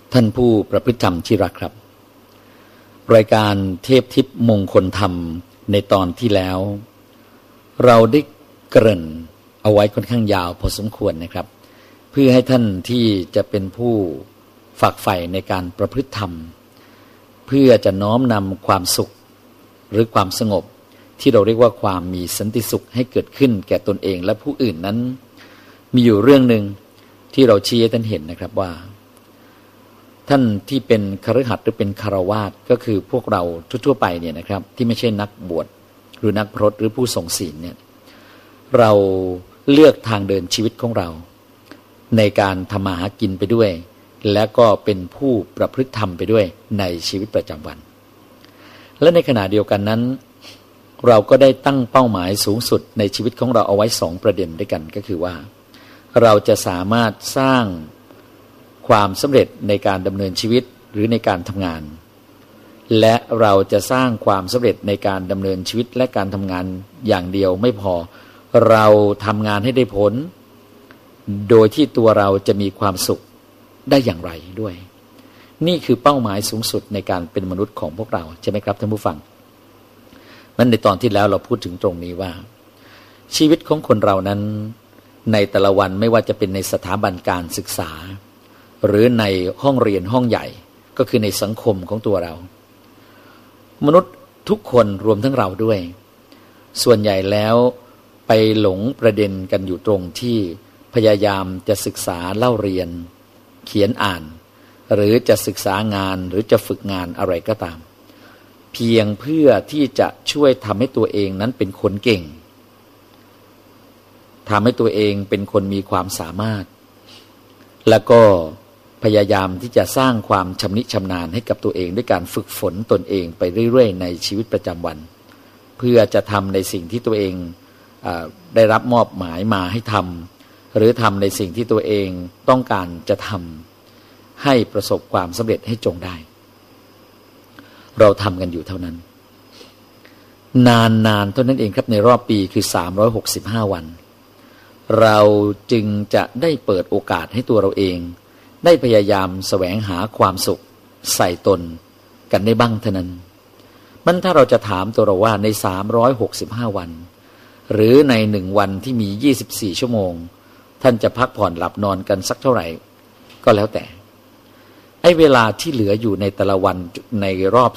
ท่านผู้ประพฤติธรรมที่รักครับรายการเทพทิพย์มงคลธรรมในตอนที่แล้วเราได้เกริ่นเอาไว้ค่อนข้างยาวพอสมควรนะครับเพื่อให้ท่านที่จะเป็นผู้ฝักใฝ่ในการประพฤติธรรมเพื่อจะน้อมนำความสุขหรือความสงบที่เราเรียกว่าความมีสันติสุขให้เกิดขึ้นแก่ตนเองและผู้อื่นนั้นมีอยู่เรื่องหนึ่งที่เราชี้ให้ท่านเห็นนะครับว่าท่านที่เป็นคฤหัสถ์หรือเป็นฆราวาสก็คือพวกเราทั่วๆไปเนี่ยนะครับที่ไม่ใช่นักบวชหรือนักพรตหรือผู้ทรงศีลเนี่ยเราเลือกทางเดินชีวิตของเราในการทำมาหากินไปด้วยและก็เป็นผู้ประพฤติธรรมไปด้วยในชีวิตประจำวันและในขณะเดียวกันนั้นเราก็ได้ตั้งเป้าหมายสูงสุดในชีวิตของเราเอาไว้2ประเด็นด้วยกันก็คือว่าเราจะสามารถสร้างความสำเร็จในการดำเนินชีวิตหรือในการทำงานและเราจะสร้างความสำเร็จในการดำเนินชีวิตและการทำงานอย่างเดียวไม่พอเราทำงานให้ได้ผลโดยที่ตัวเราจะมีความสุขได้อย่างไรด้วยนี่คือเป้าหมายสูงสุดในการเป็นมนุษย์ของพวกเราใช่ไหมครับท่านผู้ฟังนั้นในตอนที่แล้วเราพูดถึงตรงนี้ว่าชีวิตของคนเรานั้นในแต่ละวันไม่ว่าจะเป็นในสถาบันการศึกษาหรือในห้องเรียนห้องใหญ่ก็คือในสังคมของตัวเรามนุษย์ทุกคนรวมทั้งเราด้วยส่วนใหญ่แล้วไปหลงประเด็นกันอยู่ตรงที่พยายามจะศึกษาเล่าเรียนเขียนอ่านหรือจะศึกษางานหรือจะฝึกงานอะไรก็ตามเพียงเพื่อที่จะช่วยทำให้ตัวเองนั้นเป็นคนเก่งทำให้ตัวเองเป็นคนมีความสามารถแล้วก็พยายามที่จะสร้างความชำนิชำนาญให้กับตัวเองด้วยการฝึกฝนตนเองไปเรื่อยๆในชีวิตประจำวันเพื่อจะทำในสิ่งที่ตัวเองได้รับมอบหมายมาให้ทำหรือทำในสิ่งที่ตัวเองต้องการจะทำให้ประสบความสำเร็จให้จงได้เราทำกันอยู่เท่านั้นนานๆเท่านั้นเองครับในรอบปีคือ365วันเราจึงจะได้เปิดโอกาสให้ตัวเราเองได้พยายามแสวงหาความสุขใส่ตนกันได้บ้างเท่านั้นมันถ้าเราจะถามตัวเราว่าใน365วันหรือใน1วันที่มี24ชั่วโมงท่านจะพักผ่อนหลับนอนกันสักเท่าไหร่ก็แล้วแต่ไอ้เวลาที่เหลืออยู่ในแต่ละวันในรอบ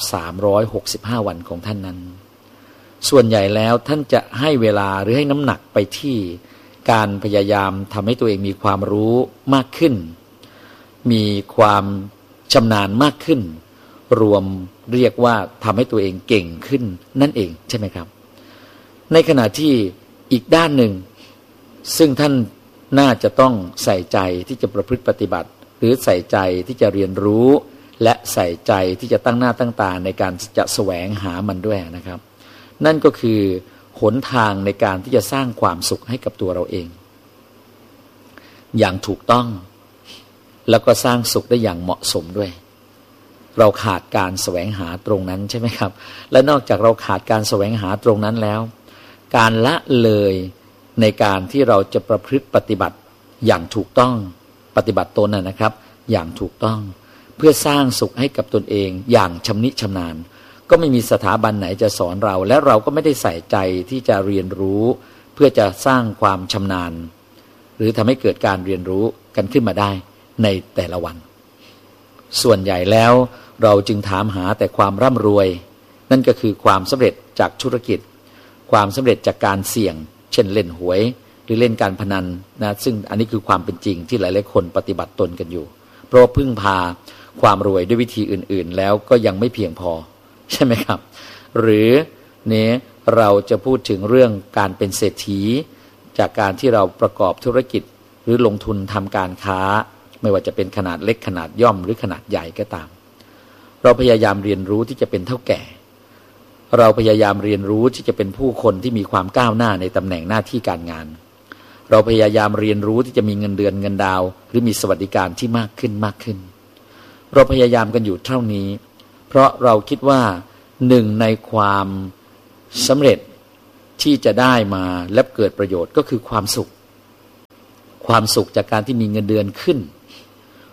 365วันของท่านนั้นส่วนใหญ่แล้วท่านจะให้เวลาหรือให้น้ำหนักไปที่การพยายามทำให้ตัวเองมีความรู้มากขึ้นมีความชำนาญมากขึ้นรวมเรียกว่าทำให้ตัวเองเก่งขึ้นนั่นเองใช่ไหมครับในขณะที่อีกด้านหนึ่งซึ่งท่านน่าจะต้องใส่ใจที่จะประพฤติปฏิบัติหรือใส่ใจที่จะเรียนรู้และใส่ใจที่จะตั้งหน้าตั้งตาในการจะแสวงหามันด้วยนะครับนั่นก็คือหนทางในการที่จะสร้างความสุขให้กับตัวเราเองอย่างถูกต้องแล้วก็สร้างสุขได้อย่างเหมาะสมด้วยเราขาดการแสวงหาตรงนั้นใช่ไหมครับและนอกจากเราขาดการแสวงหาตรงนั้นแล้วการละเลยในการที่เราจะประพฤติปฏิบัติอย่างถูกต้องปฏิบัติตนนะครับอย่างถูกต้องเพื่อสร้างสุขให้กับตนเองอย่างชำนิชำนาญก็ไม่มีสถาบันไหนจะสอนเราและเราก็ไม่ได้ใส่ใจที่จะเรียนรู้เพื่อจะสร้างความชำนาญหรือทำให้เกิดการเรียนรู้กันขึ้นมาได้ในแต่ละวันส่วนใหญ่แล้วเราจึงถามหาแต่ความร่ำรวยนั่นก็คือความสำเร็จจากธุรกิจความสำเร็จจากการเสี่ยงเช่นเล่นหวยหรือเล่นการพนันนะซึ่งอันนี้คือความเป็นจริงที่หลายๆคนปฏิบัติตนกันอยู่เพราะพึ่งพาความรวยด้วยวิธีอื่นๆแล้วก็ยังไม่เพียงพอใช่ไหมครับหรือเนี่ยเราจะพูดถึงเรื่องการเป็นเศรษฐีจากการที่เราประกอบธุรกิจหรือลงทุนทำการค้าไม่ว่าจะเป็นขนาดเล็กขนาดย่อมหรือขนาดใหญ่ก็ตามเราพยายามเรียนรู้ที่จะเป็นเท่าแก่เราพยายามเรียนรู้ที่จะเป็นผู้คนที่มีความก้าวหน้าในตำแหน่งหน้าที่การงานเราพยายามเรียนรู้ที่จะมีเงินเดือนเงินดาวหรือมีสวัสดิการที่มากขึ้นเราพยายามกันอยู่เท่านี้เพราะเราคิดว่าหนึ่งในความสำเร็จที่จะได้มาและเกิดประโยชน์ก็คือความสุขจากการที่มีเงินเดือนขึ้น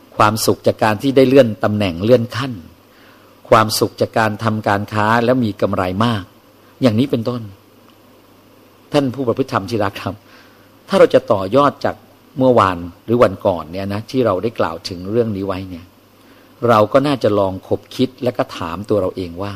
ความสุขจากการที่ได้เลื่อนตำแหน่งเลื่อนขั้นความสุขจากการทำการค้าแล้วมีกำไรมากอย่างนี้เป็นต้นท่านผู้ประพฤติธรรมที่รักครับถ้าเราจะต่อยอดจากเมื่อวานหรือวันก่อนเนี่ยนะที่เราได้กล่าวถึงเรื่องนี้ไว้เนี่ยเราก็น่าจะลองคบคิดและก็ถามตัวเราเองว่า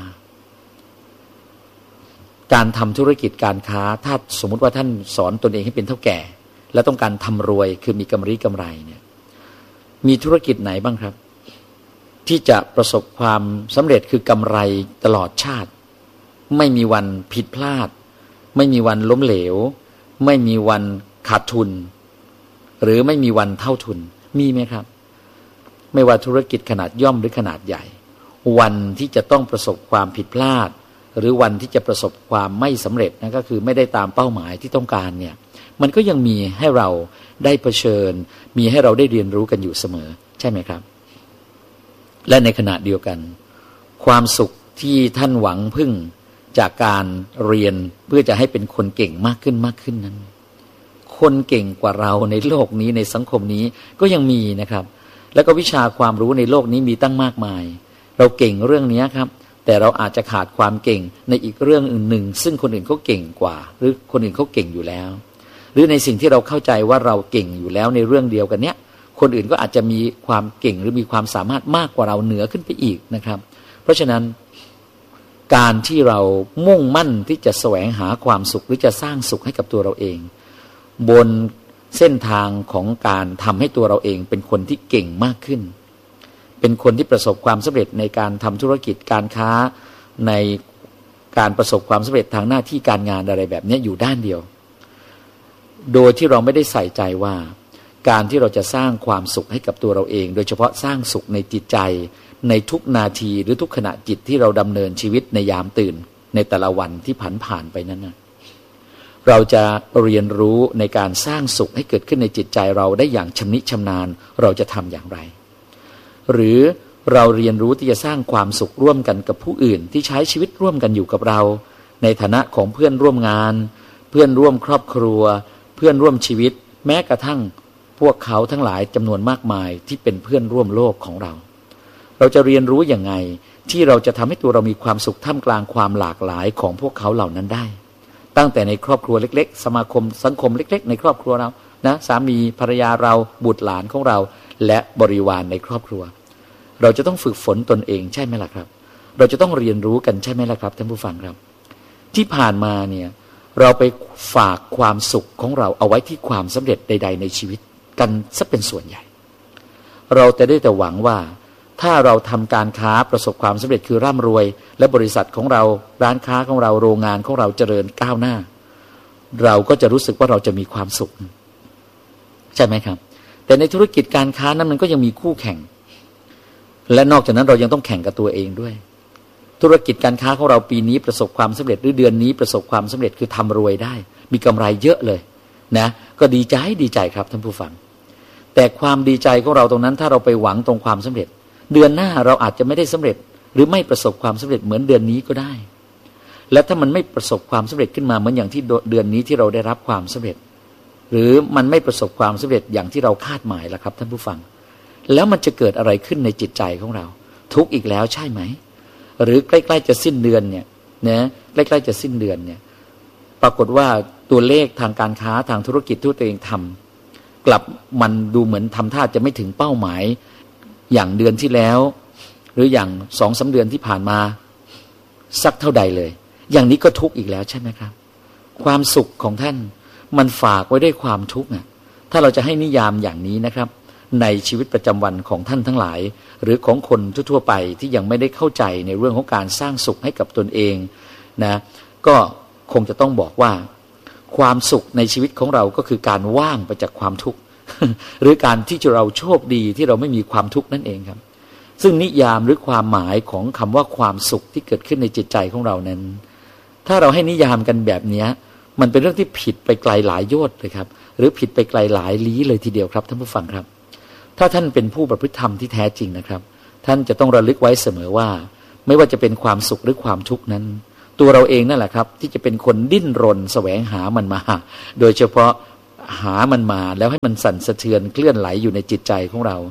การทำธุรกิจการค้าถ้าสมมุติว่าท่านสอนตนเองให้เป็นเท่าแก่และต้องการทำรวยคือมีกำไรเนี่ยมีธุรกิจไหนบ้างครับที่จะประสบความสำเร็จคือกำไรตลอดชาติไม่มีวันผิดพลาดไม่มีวันล้มเหลวไม่มีวันขาดทุนหรือไม่มีวันเท่าทุนมีไหมครับไม่ว่าธุรกิจขนาดย่อมหรือขนาดใหญ่วันที่จะต้องประสบความผิดพลาดหรือวันที่จะประสบความไม่สำเร็จนั่นก็คือไม่ได้ตามเป้าหมายที่ต้องการเนี่ยมันก็ยังมีให้เราได้เผชิญมีให้เราได้เรียนรู้กันอยู่เสมอใช่ไหมครับและในขณะเดียวกันความสุขที่ท่านหวังพึ่งจากการเรียนเพื่อจะให้เป็นคนเก่งมากขึ้นนั้นคนเก่งกว่าเราในโลกนี้ในสังคมนี้ก็ยังมีนะครับแล้วก็วิชาความรู้ในโลกนี้มีตั้งมากมายเราเก่งเรื่องนี้ครับแต่เราอาจจะขาดความเก่งในอีกเรื่องอื่นหนึ่งซึ่งคนอื่นเขาเก่งกว่าหรือคนอื่นเขาเก่งอยู่แล้วหรือในสิ่งที่เราเข้าใจว่าเราเก่งอยู่แล้วในเรื่องเดียวกันเนี้ยคนอื่นก็อาจจะมีความเก่งหรือมีความสามารถมากกว่าเราเหนือขึ้นไปอีกนะครับเพราะฉะนั้นการที่เรามุ่งมั่นที่จะแสวงหาความสุขหรือจะสร้างสุขให้กับตัวเราเองบนเส้นทางของการทำให้ตัวเราเองเป็นคนที่เก่งมากขึ้นเป็นคนที่ประสบความสำเร็จในการทำธุรกิจการค้าในการประสบความสำเร็จทางหน้าที่การงานอะไรแบบนี้อยู่ด้านเดียวโดยที่เราไม่ได้ใส่ใจว่าการที่เราจะสร้างความสุขให้กับตัวเราเองโดยเฉพาะสร้างสุขในจิตใจในทุกนาทีหรือทุกขณะจิตที่เราดำเนินชีวิตในยามตื่นในแต่ละวันที่ผ่านไปนั้นนะเราจะเรียนรู้ในการสร้างสุขให้เกิดขึ้นในจิตใจเราได้อย่างชำนิชำนาญเราจะทำอย่างไรหรือเราเรียนรู้ที่จะสร้างความสุขร่วมกันกับผู้อื่นที่ใช้ชีวิตร่วมกันอยู่กับเราในฐานะของเพื่อนร่วมงานเพื่อนร่วมครอบครัวเพื่อนร่วมชีวิตแม้กระทั่งพวกเขาทั้งหลายจำนวนมากมายที่เป็นเพื่อนร่วมโลกของเราเราจะเรียนรู้อย่างไงที่เราจะทำให้ตัวเรามีความสุขท่ามกลางความหลากหลายของพวกเขาเหล่านั้นได้ตั้งแต่ในครอบครัวเล็กๆสมาคมสังคมเล็กๆในครอบครัวเรานะสามีภรรยาเราบุตรหลานของเราและบริวารในครอบครัวเราจะต้องฝึกฝนตนเองใช่ไหมล่ะครับเราจะต้องเรียนรู้กันใช่ไหมล่ะครับท่านผู้ฟังครับที่ผ่านมาเนี่ยเราไปฝากความสุขของเราเอาไว้ที่ความสำเร็จใดๆในชีวิตกันซะเป็นส่วนใหญ่เราจะได้แต่หวังว่าถ้าเราทำการค้าประสบความสำเร็จคือร่ำรวยและบริษัทของเราร้านค้าของเราโรงงานของเราเจริญก้าวหน้าเราก็จะรู้สึกว่าเราจะมีความสุขใช่ไหมครับแต่ในธุรกิจการค้านั้นมันก็ยังมีคู่แข่งและนอกจากนั้นเรายังต้องแข่งกับตัวเองด้วยธุรกิจการค้าของเราปีนี้ประสบความสำเร็จหรือเดือนนี้ประสบความสำเร็จคือทำรวยได้มีกำไรเยอะเลยนะก็ดีใจครับท่านผู้ฟังแต่ความดีใจของเราตรงนั้นถ้าเราไปหวังตรงความสำเร็จเดือนหน้าเราอาจจะไม่ได้สำเร็จหรือไม่ประสบความสำเร็จเหมือนเดือนนี้ก็ได้และถ้ามันไม่ประสบความสำเร็จขึ้นมาเหมือนอย่างที่เดือนนี้ที่เราได้รับความสำเร็จหรือมันไม่ประสบความสำเร็จอย่างที่เราคาดหมายล่ะครับท่านผู้ฟังแล้วมันจะเกิดอะไรขึ้นในจิตใจของเราทุกข์อีกแล้วใช่ไหมหรือใกล้ๆจะสิ้นเดือนเนี่ยนะใกล้ๆจะสิ้นเดือนเนี่ยปรากฏว่าตัวเลขทางการค้าทางธุรกิจที่ตัวเองทำกลับมันดูเหมือนทำท่าจะไม่ถึงเป้าหมายอย่างเดือนที่แล้วหรืออย่าง2-3 เดือนที่ผ่านมาสักเท่าใดเลยอย่างนี้ก็ทุกข์อีกแล้วใช่ไหมครับความสุขของท่านมันฝากไว้ด้วยความทุกข์อ่ะถ้าเราจะให้นิยามอย่างนี้นะครับในชีวิตประจำวันของท่านทั้งหลายหรือของคนทั่วไปที่ยังไม่ได้เข้าใจในเรื่องของการสร้างสุขให้กับตนเองนะก็คงจะต้องบอกว่าความสุขในชีวิตของเราก็คือการว่างไปจากความทุกข์ หรือการที่เราโชคดีที่เราไม่มีความทุกข์นั่นเองครับซึ่งนิยามหรือความหมายของคำว่าความสุขที่เกิดขึ้นในจิตใจของเรานั้นถ้าเราให้นิยามกันแบบนี้มันเป็นเรื่องที่ผิดไปไกลหลายโยชน์เลยครับหรือผิดไปไกลหลายลี้เลยทีเดียวครับท่านผู้ฟังครับถ้าท่านเป็นผู้ประพฤติธรรมที่แท้จริงนะครับท่านจะต้องระลึกไว้เสมอว่าไม่ว่าจะเป็นความสุขหรือความทุกข์นั้นตัวเราเองนั่นแหละครับที่จะเป็นคนดิ้นรนแสวงหามันมาโดยเฉพาะหามันมาแล้วให้มันสั่นสะเทือนเคลื่อนไหลอยู่ในจิตใจของเรา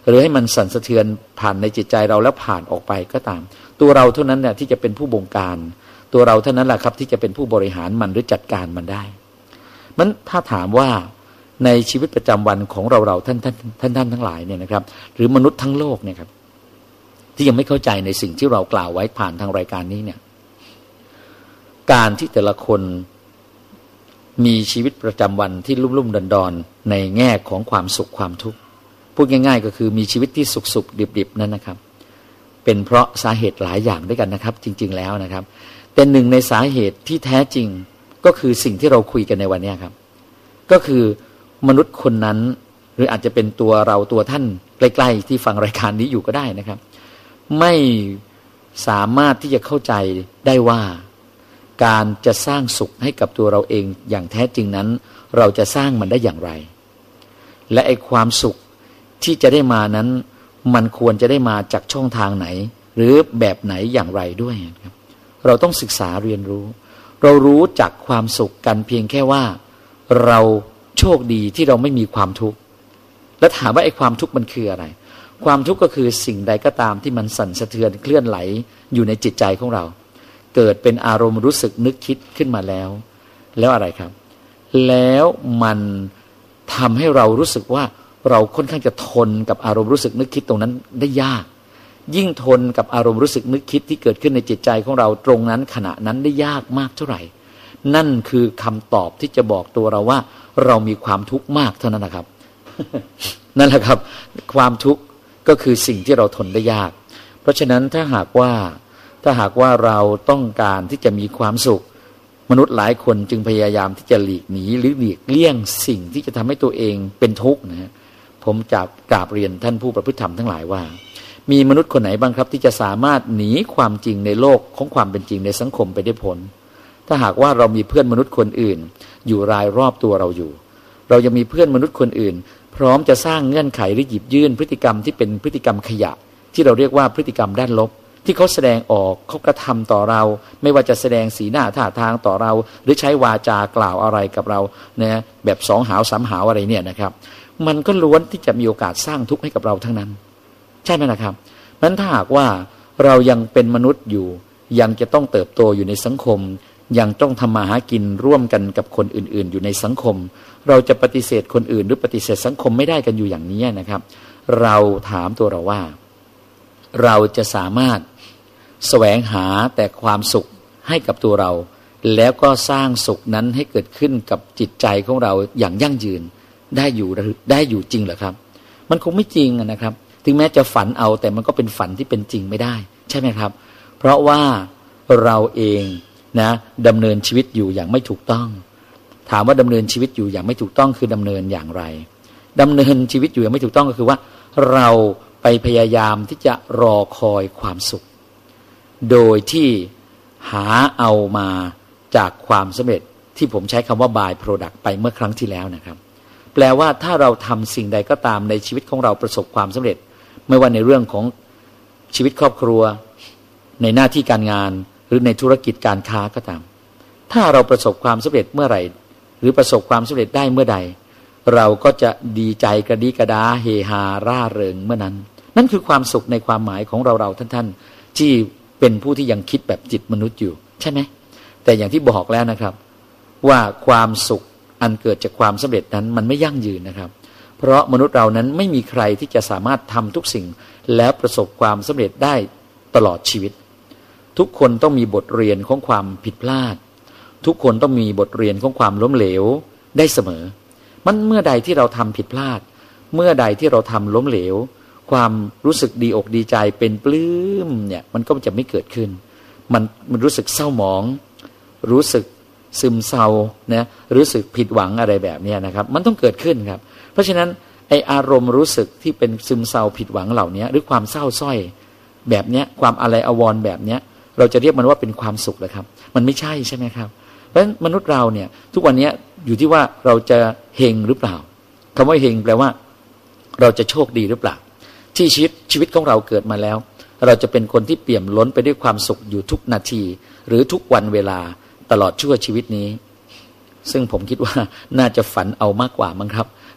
หรือให้มันสั่นสะเทือนผ่านในจิตใจเราแล้วผ่านออกไปก็ตามตัวเราเท่านั้นเนี่ยที่จะเป็นผู้บงการตัวเราเท่านั้นแหละครับที่จะเป็นผู้บริหารมันหรือจัดการมันได้มันถ้าถามว่าในชีวิตประจำวันของเราท่านทั้งหลายเนี่ยนะครับหรือมนุษย์ทั้งโลกเนี่ยครับที่ยังไม่เข้าใจในสิ่งที่เรากล่าวไว้ผ่านทางรายการนี้เนี่ยการที่แต่ละคนมีชีวิตประจำวันที่ลุ่มๆดอนๆในแง่ของความสุขความทุกข์พูดง่ายๆก็คือมีชีวิตที่สุขๆดิบๆนั่นนะครับเป็นเพราะสาเหตุหลายอย่างด้วยกันนะครับจริงๆแล้วนะครับแต่หนึ่งในสาเหตุที่แท้จริงก็คือสิ่งที่เราคุยกันในวันนี้ครับก็คือมนุษย์คนนั้นหรืออาจจะเป็นตัวเราตัวท่านใกล้ๆที่ฟังรายการนี้อยู่ก็ได้นะครับไม่สามารถที่จะเข้าใจได้ว่าการจะสร้างสุขให้กับตัวเราเองอย่างแท้จริงนั้นเราจะสร้างมันได้อย่างไรและไอ้ความสุขที่จะได้มานั้นมันควรจะได้มาจากช่องทางไหนหรือแบบไหนอย่างไรด้วยครับเราต้องศึกษาเรียนรู้เรารู้จักความสุขกันเพียงแค่ว่าเราโชคดีที่เราไม่มีความทุกข์แล้วถามว่าไอ้ความทุกข์มันคืออะไรความทุกข์ก็คือสิ่งใดก็ตามที่มันสั่นสะเทือนเคลื่อนไหลอยู่ในจิตใจของเราเกิดเป็นอารมณ์รู้สึกนึกคิดขึ้นมาแล้วอะไรครับแล้วมันทำให้เรารู้สึกว่าเราค่อนข้างจะทนกับอารมณ์รู้สึกนึกคิดตรงนั้นได้ยากยิ่งทนกับอารมณ์รู้สึกนึกคิดที่เกิดขึ้นในจิตใจของเราตรงนั้นขณะนั้นได้ยากมากเท่าไหร่นั่นคือคำตอบที่จะบอกตัวเราว่าเรามีความทุกข์มากเท่านั้นนะครับ นั่นแหละครับความทุกข์ก็คือสิ่งที่เราทนได้ยากเพราะฉะนั้นถ้าหากว่าเราต้องการที่จะมีความสุขมนุษย์หลายคนจึงพยายามที่จะหลีกหนีหรือหลีกเลี่ยงสิ่งที่จะทำให้ตัวเองเป็นทุกข์นะฮะผมจะกราบเรียนท่านผู้ประพฤติธรรมทั้งหลายว่ามีมนุษย์คนไหนบ้างครับที่จะสามารถหนีความจริงในโลกของความเป็นจริงในสังคมไปได้พ้นถ้าหากว่าเรามีเพื่อนมนุษย์คนอื่นอยู่รายรอบตัวเราอยู่เรายังมีเพื่อนมนุษย์คนอื่นพร้อมจะสร้างเงื่อนไขหรือหยิบยื่นพฤติกรรมที่เป็นพฤติกรรมขยะที่เราเรียกว่าพฤติกรรมด้านลบที่เขาแสดงออกเขากระทำต่อเราไม่ว่าจะแสดงสีหน้าท่าทางต่อเราหรือใช้วาจากล่าวอะไรกับเราเนี่ยแบบสองหาวสามหาวอะไรเนี่ยนะครับมันก็ล้วนที่จะมีโอกาสสร้างทุกข์ให้กับเราทั้งนั้นใช่ไหมนะครับนั้นถ้าหากว่าเรายังเป็นมนุษย์อยู่ยังจะต้องเติบโตอยู่ในสังคมยังต้องทำมาหากินร่วมกันกับคนอื่นๆอยู่ในสังคมเราจะปฏิเสธคนอื่นหรือปฏิเสธสังคมไม่ได้กันอยู่อย่างนี้นะครับเราถามตัวเราว่าเราจะสามารถแสวงหาแต่ความสุขให้กับตัวเราแล้วก็สร้างสุขนั้นให้เกิดขึ้นกับจิตใจของเราอย่างยั่งยืนได้อยู่จริงเหรอครับมันคงไม่จริงนะครับถึงแม้จะฝันเอาแต่มันก็เป็นฝันที่เป็นจริงไม่ได้ใช่ไหมครับเพราะว่าเราเองนะดำเนินชีวิตอยู่อย่างไม่ถูกต้องถามว่าดำเนินชีวิตอยู่อย่างไม่ถูกต้องคือดำเนินอย่างไรดำเนินชีวิตอยู่อย่างไม่ถูกต้องก็คือว่าเราไปพยายามที่จะรอคอยความสุขโดยที่หาเอามาจากความสำเร็จที่ผมใช้คำว่า by product ไปเมื่อครั้งที่แล้วนะครับแปลว่าถ้าเราทำสิ่งใดก็ตามในชีวิตของเราประสบความสำเร็จไม่ว่าในเรื่องของชีวิตครอบครัวในหน้าที่การงานหรือในธุรกิจการค้าก็ตามถ้าเราประสบความสำเร็จเมื่อไหร่หรือประสบความสำเร็จได้เมื่อใดเราก็จะดีใจกระดีกระดาเฮฮาร่าเริงเมื่อนั้นนั่นคือความสุขในความหมายของเราท่านที่เป็นผู้ที่ยังคิดแบบจิตมนุษย์อยู่ใช่ไหมแต่อย่างที่บอกแล้วนะครับว่าความสุขอันเกิดจากความสำเร็จนั้นมันไม่ยั่งยืนนะครับเพราะมนุษย์เรานั้นไม่มีใครที่จะสามารถทำทุกสิ่งแล้วประสบความสำเร็จได้ตลอดชีวิตทุกคนต้องมีบทเรียนของความผิดพลาดทุกคนต้องมีบทเรียนของความล้มเหลวได้เสมอมันเมื่อใดที่เราทำผิดพลาดเมื่อใดที่เราทำล้มเหลวความรู้สึกดีอกดีใจเป็นปลื้มเนี่ยมันก็จะไม่เกิดขึ้นมันรู้สึกเศร้าหมองรู้สึกซึมเศร้านะรู้สึกผิดหวังอะไรแบบนี้นะครับมันต้องเกิดขึ้นครับเพราะฉะนั้นไออารมณ์รู้สึกที่เป็นซึมเศร้าผิดหวังเหล่านี้หรือความเศร้าส้อยแบบเนี้ยความอะไรอวรณ์แบบเนี้ยเราจะเรียกมันว่าเป็นความสุขเหรอครับมันไม่ใช่ใช่ไหมครับเพราะฉะนั้นมนุษย์เราเนี่ยทุกวันนี้อยู่ที่ว่าเราจะเฮงหรือเปล่าคำว่าเฮงแปลว่าเราจะโชคดีหรือเปล่าที่ชีวิตของเราเกิดมาแล้วเราจะเป็นคนที่เปี่ยมล้นไปด้วยความสุขอยู่ทุกนาทีหรือทุกวันเวลาตลอดชั่วชีวิตนี้ซึ่งผมคิดว่าน่าจะฝันเอามากกว่ามั้งครับ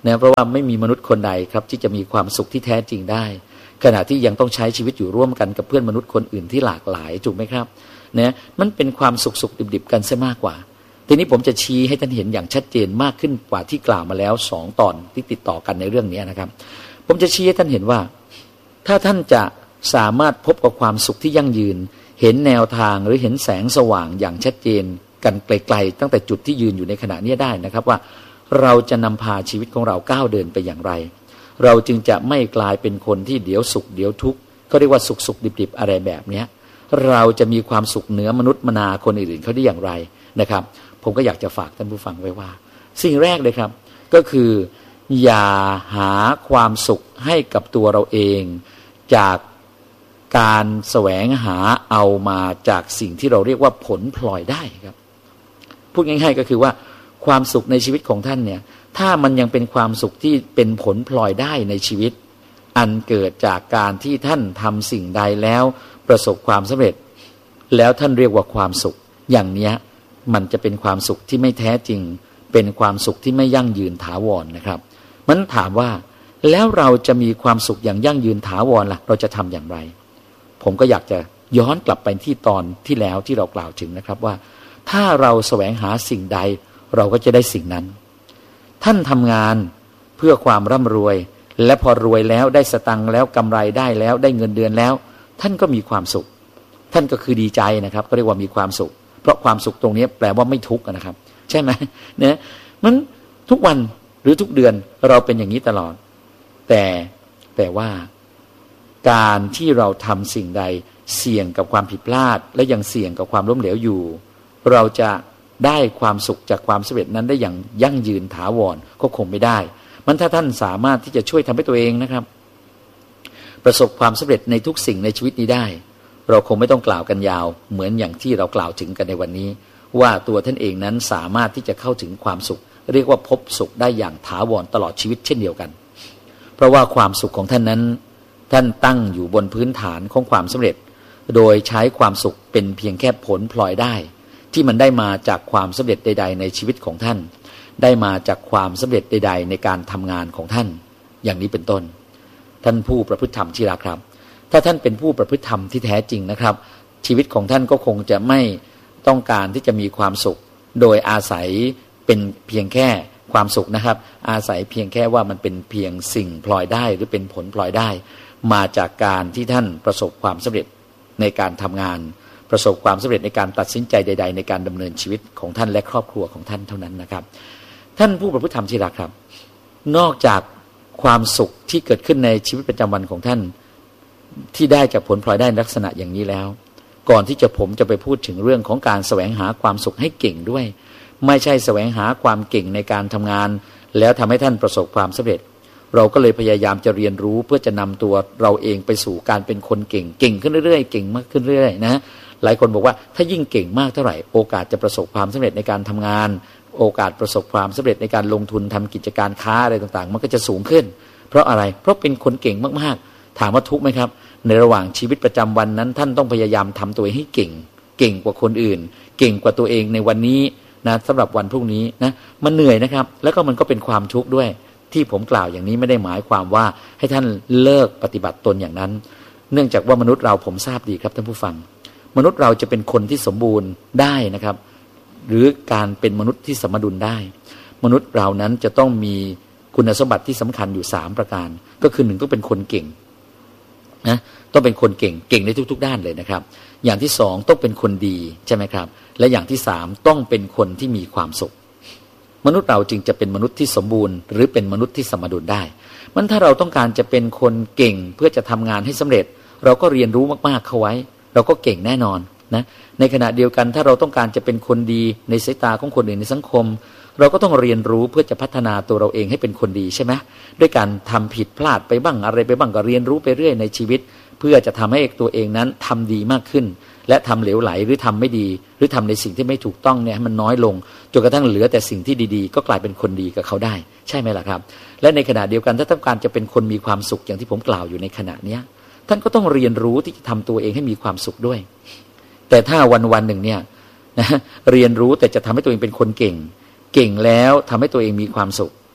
นะเพราะว่าไม่มีมนุษย์คนใดครับที่จะมีความสุขที่แท้จริงได้ขณะที่ยังต้องใช้ชีวิตอยู่ร่วมกันกับเพื่อนมนุษย์คนอื่นที่หลากหลายถูกไหมครับนะมันเป็นความสุขดิบๆกันซะมากกว่าทีนี้ผมจะชี้ให้ท่านเห็นอย่างชัดเจนมากขึ้นกว่าที่กล่าวมาแล้ว2 ตอนที่ติดต่อกันในเรื่องนี้นะครับผมจะชี้ให้ท่านเห็นว่าถ้าท่านจะสามารถพบกับความสุขที่ยั่งยืนเห็นแนวทางหรือเห็นแสงสว่างอย่างชัดเจนกันไกลๆตั้งแต่จุดที่ยืนอยู่ในขณะนี้ได้นะครับว่าเราจะนำพาชีวิตของเราก้าวเดินไปอย่างไรเราจึงจะไม่กลายเป็นคนที่เดี๋ยวสุขเดี๋ยวทุกข์เขาเรียกว่าสุขดิบๆอะไรแบบนี้เราจะมีความสุขเหนือมนุษย์มนาคนอื่นๆเขาได้อย่างไรนะครับผมก็อยากจะฝากท่านผู้ฟังไว้ว่าสิ่งแรกเลยครับก็คืออย่าหาความสุขให้กับตัวเราเองจากการแสวงหาเอามาจากสิ่งที่เราเรียกว่าผลพลอยได้ครับพูดง่ายๆก็คือว่าความสุขในชีวิตของท่านเนี่ยถ้ามันยังเป็นความสุขที่เป็นผลพลอยได้ในชีวิตอันเกิดจากการที่ท่านทำสิ่งใดแล้วประสบความสำเร็จแล้วท่านเรียกว่าความสุขอย่างเนี้ยมันจะเป็นความสุขที่ไม่แท้จริงเป็นความสุขที่ไม่ยั่งยืนถาวรนะครับมันถามว่าแล้วเราจะมีความสุขอย่างยั่งยืนถาวรล่ะเราจะทำอย่างไรผมก็อยากจะย้อนกลับไปที่ตอนที่แล้วที่เรากล่าวถึงนะครับว่าถ้าเราแสวงหาสิ่งใดเราก็จะได้สิ่งนั้นท่านทำงานเพื่อความร่ำรวยและพอรวยแล้วได้สตังค์แล้วกำไรได้แล้วได้เงินเดือนแล้วท่านก็มีความสุขท่านก็คือดีใจนะครับก็เรียกว่ามีความสุขเพราะความสุขตรงนี้แปลว่าไม่ทุกข์นะครับใช่ไหมเนี่ยมันทุกวันหรือทุกเดือนเราเป็นอย่างนี้ตลอดแต่ว่าการที่เราทำสิ่งใดเสี่ยงกับความผิดพลาดและยังเสี่ยงกับความล้มเหลวอยู่เราจะได้ความสุขจากความสำเร็จนั้นได้อย่างยั่งยืนถาวรก็คงไม่ได้มันถ้าท่านสามารถที่จะช่วยทำให้ตัวเองนะครับประสบความสำเร็จในทุกสิ่งในชีวิตนี้ได้เราคงไม่ต้องกล่าวกันยาวเหมือนอย่างที่เรากล่าวถึงกันในวันนี้ว่าตัวท่านเองนั้นสามารถที่จะเข้าถึงความสุขเรียกว่าพบสุขได้อย่างถาวรตลอดชีวิตเช่นเดียวกันเพราะว่าความสุขของท่านนั้นท่านตั้งอยู่บนพื้นฐานของความสำเร็จโดยใช้ความสุขเป็นเพียงแค่ผลพลอยได้ที่มันได้มาจากความสำเร็จใดๆในชีวิตของท่านได้มาจากความสำเร็จใดๆในการทำงานของท่านอย่างนี้เป็นต้นท่านผู้ประพฤติธรรมที่รักครับถ้าท่านเป็นผู้ประพฤติธรรมที่แท้จริงนะครับชีวิตของท่านก็คงจะไม่ต้องการที่จะมีความสุขโดยอาศัยเป็นเพียงแค่ความสุขนะครับอาศัยเพียงแค่ว่ามันเป็นเพียงสิ่งพลอยได้หรือเป็นผลพลอยได้มาจากการที่ท่านประสบความสำเร็จในการทำงานประสบความสำเร็จในการตัดสินใจใดๆในการดำเนินชีวิตของท่านและครอบครัวของท่านเท่านั้นนะครับท่านผู้ประพฤติธรรมที่รักครับนอกจากความสุขที่เกิดขึ้นในชีวิตประจำวันของท่านที่ได้จากผลพลอยได้ลักษณะอย่างนี้แล้วก่อนที่ผมจะไปพูดถึงเรื่องของการแสวงหาความสุขให้เก่งด้วยไม่ใช่แสวงหาความเก่งในการทำงานแล้วทำให้ท่านประสบความสำเร็จเราก็เลยพยายามจะเรียนรู้เพื่อจะนำตัวเราเองไปสู่การเป็นคนเก่งขึ้นเรื่อยๆเก่งมากขึ้นเรื่อยๆนะหลายคนบอกว่าถ้ายิ่งเก่งมากเท่าไหร่โอกาสจะประสบความสำเร็จในการทำงานโอกาสประสบความสำเร็จในการลงทุนทำกิจการค้าอะไรต่างๆมันก็จะสูงขึ้นเพราะอะไรเพราะเป็นคนเก่งมากๆถามว่าทุกข์ไหมครับในระหว่างชีวิตประจำวันนั้นท่านต้องพยายามทำตัวให้เก่งกว่าคนอื่นเก่งกว่าตัวเองในวันนี้นะสำหรับวันพรุ่งนี้นะมันเหนื่อยนะครับแล้วก็มันก็เป็นความทุกข์ด้วยที่ผมกล่าวอย่างนี้ไม่ได้หมายความว่าให้ท่านเลิกปฏิบัติตนอย่างนั้นเนื่องจากว่ามนุษย์เราผมทราบดีครับท่านผู้ฟังมนุษย์เราจะเป็นคนที่สมบูรณ์ได้นะครับหรือการเป็นมนุษย์ที่สมดุลได้มนุษย์เรานั้นจะต้องมีคุณสมบัติที่สำคัญอยู่3ประการก็คือ1ต้องเป็นคนเก่งนะต้องเป็นคนเก่งในทุกๆด้านเลยนะครับอย่างที่2ต้องเป็นคนดีใช่ไหมครับและอย่างที่3ต้องเป็นคนที่มีความสุขมนุษย์เราจึงจะเป็นมนุษย์ที่สมบูรณ์หรือเป็นมนุษย์ที่สมดุลได้มันถ้าเราต้องการจะเป็นคนเก่งเพื่อจะทำงานให้สำเร็จเราก็เรียนรู้มากๆเข้าไว้เราก็เก่งแน่นอนนะในขณะเดียวกันถ้าเราต้องการจะเป็นคนดีในสายตาของคนอื่นในสังคมเราก็ต้องเรียนรู้เพื่อจะพัฒนาตัวเราเองให้เป็นคนดีใช่ไหมด้วยการทำผิดพลาดไปบ้างอะไรไปบ้างก็เรียนรู้ไปเรื่อยในชีวิตเพื่อจะทำให้ตัวเองนั้นทำดีมากขึ้นและทำเหลวไหลหรือทำไม่ดีหรือทำในสิ่งที่ไม่ถูกต้องเนี่ยให้มันน้อยลงจนกระทั่งเหลือแต่สิ่งที่ดีๆก็กลายเป็นคนดีกับเขาได้ใช่ไหมล่ะครับและในขณะเดียวกันถ้าต้องการจะเป็นคนมีความสุขอย่างที่ผมกล่าวอยู่ในขณะเนี้ยท่านก็ต้องเรียนรู้ที่จะทำตัวเองให้มีความสุขด้วยแต่ถ้าวันๆหนึ่งเนี่ยนะเรียนรู้แต่จะทำให้ตัวเองเป็นคนเก่งแล้วทำให้ตัวเองมีความสุข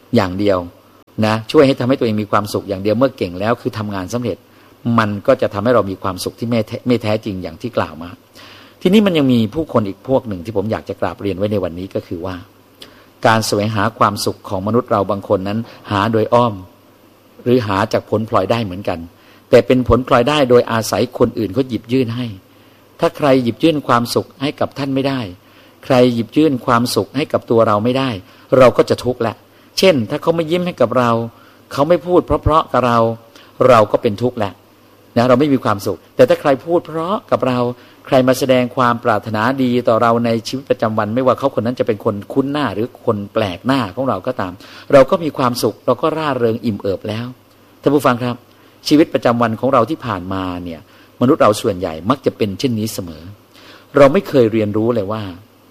อย่างเดียวนะช่วยให้ทำให้ตัวเองมีความสุขอย่างเดียวเมื่อเก่งแล้วคือทำงานสำเร็จมันก็จะทำให้เรามีความสุขที่ไม่แท้จริงอย่างที่กล่าวมาทีนี้มันยังมีผู้คนอีกพวกหนึ่งที่ผมอยากจะกราบเรียนไว้ในวันนี้ก็คือว่าการแสวงหาความสุขของมนุษย์เราบางคนนั้นหาโดยอ้อมหรือหาจากผลพลอยได้เหมือนกันแต่เป็นผลพลอยได้โดยอาศัยคนอื่นเขาหยิบยื่นให้ถ้าใครหยิบยื่นความสุขให้กับท่านไม่ได้ใครหยิบยื่นความสุขให้กับตัวเราไม่ได้เราก็จะทุกข์ละเช่นถ้าเขาไม่ยิ้มให้กับเราเขาไม่พูดเพราะๆกับเราก็เป็นทุกข์แล้วนะเราไม่มีความสุขแต่ถ้าใครพูดเพราะกับเราใครมาแสดงความปรารถนาดีต่อเราในชีวิตประจำวันไม่ว่าเขาคนนั้นจะเป็นคนคุ้นหน้าหรือคนแปลกหน้าของเราก็ตามเราก็มีความสุขเราก็ร่าเริงอิ่มเอิบแล้วท่านผู้ฟังครับชีวิตประจำวันของเราที่ผ่านมาเนี่ยมนุษย์เราส่วนใหญ่มักจะเป็นเช่นนี้เสมอเราไม่เคยเรียนรู้เลยว่า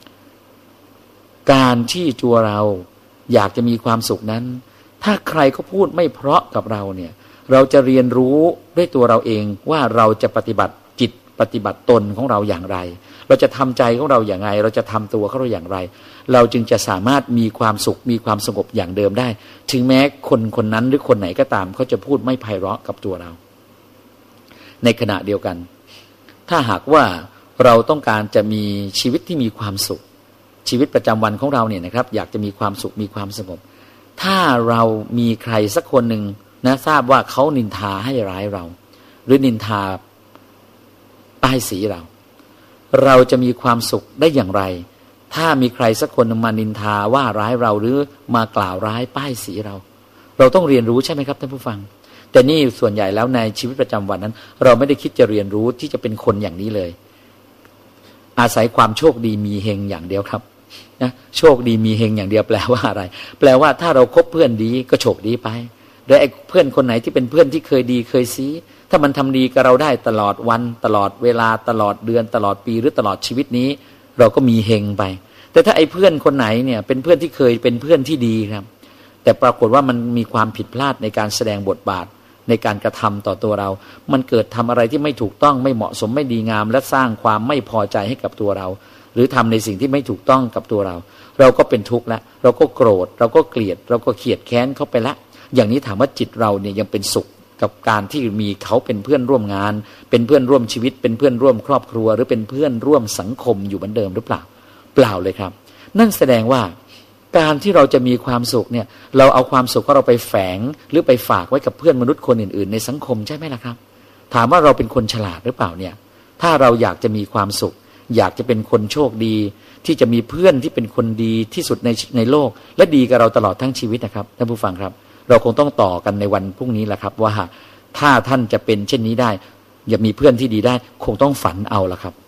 การที่ตัวเราอยากจะมีความสุขนั้นถ้าใครเขาพูดไม่เพราะกับเราเนี่ยเราจะเรียนรู้ด้วยตัวเราเองว่าเราจะปฏิบัติจิตปฏิบัติตนของเราอย่างไรเราจะทำใจของเราอย่างไรเราจะทำตัวของเราอย่างไรเราจึงจะสามารถมีความสุขมีความสงบอย่างเดิมได้ถึงแม้คนคนนั้นหรือคนไหนก็ตามเขาจะพูดไม่ไพเราะกับตัวเราในขณะเดียวกันถ้าหากว่าเราต้องการจะมีชีวิตที่มีความสุขชีวิตประจำวันของเราเนี่ยนะครับอยากจะมีความสุขมีความสงบถ้าเรามีใครสักคนหนึ่งนะทราบว่าเขานินทาให้ร้ายเราหรือนินทาป้ายสีเราจะมีความสุขได้อย่างไรถ้ามีใครสักคนมานินทาว่าร้ายเราหรือมากล่าวร้ายป้ายสีเราต้องเรียนรู้ใช่ไหมครับท่านผู้ฟังแต่นี่ส่วนใหญ่แล้วในชีวิตประจำวันนั้นเราไม่ได้คิดจะเรียนรู้ที่จะเป็นคนอย่างนี้เลยอาศัยความโชคดีมีเฮงอย่างเดียวครับนะโชคดีมีเฮงอย่างเดียวแปลว่าอะไรแปลว่าถ้าเราคบเพื่อนดีก็โชคดีไปโดยไอ้เพื่อนคนไหนที่เป็นเพื่อนที่เคยดีเคยซี้ถ้ามันทำดีกับเราได้ตลอดวันตลอดเวลาตลอดเดือนตลอดปีหรือตลอดชีวิตนี้เราก็มีเฮงไปแต่ถ้าไอ้เพื่อนคนไหนเนี่ยเป็นเพื่อนที่เคยเป็นเพื่อนที่ดีครับแต่ปรากฏว่ามันมีความผิดพลาดในการแสดงบทบาทในการกระทำต่อตัวเรามันเกิดทำอะไรที่ไม่ถูกต้องไม่เหมาะสมไม่ดีงามและสร้างความไม่พอใจให้กับตัวเราหรือทำในสิ่งที่ไม่ถูกต้องกับตัวเราก็เป็นทุกข์แล้วเราก็โกรธเราก็เกลียดเราก็เกลียดแค้นเขาไปละอย่างนี้ถามว่าจิตเราเนี่ยยังเป็นสุขกับการที่มีเขาเป็นเพื่อนร่วมงานเป็นเพื่อนร่วมชีวิตเป็นเพื่อนร่วมครอบครัวหรือเป็นเพื่อนร่วมสังคมอยู่เหมือนเดิมหรือเปล่าเปล่าเลยครับนั่นแสดงว่าการที่เราจะมีความสุขเนี่ยเราเอาความสุขของเราไปแฝงหรือไปฝากไว้กับเพื่อนมนุษย์คนอื่นๆในสังคมใช่ไหมล่ะครับถามว่าเราเป็นคนฉลาดหรือเปล่าเนี่ยถ้าเราอยากจะมีความสุขอยากจะเป็นคนโชคดีที่จะมีเพื่อนที่เป็นคนดีที่สุดในโลกและดีกับเราตลอดทั้งชีวิตนะครับท่านผู้ฟังครับเราคงต้องต่อกันในวันพรุ่งนี้แหละครับว่าถ้าท่านจะเป็นเช่นนี้ได้อยากมีเพื่อนที่ดีได้คงต้องฝันเอาละครับ